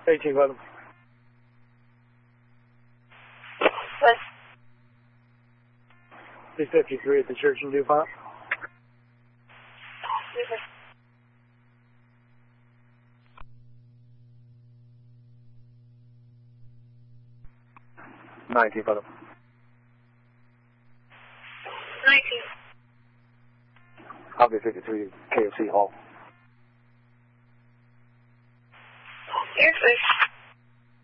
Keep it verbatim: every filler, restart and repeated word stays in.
eighteen, let him. What? C fifty-three at the church in DuPont. nineteen, let him. nineteen. I'll be fifty-three, K F C Hall. Air Force.